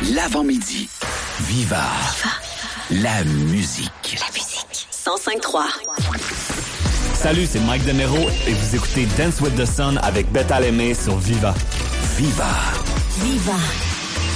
L'avant-midi. Viva. La musique. La musique. 105.3. Salut, c'est Mike Demero et vous écoutez Dance with the Sun avec Beth Alemé sur Viva. Viva. Viva.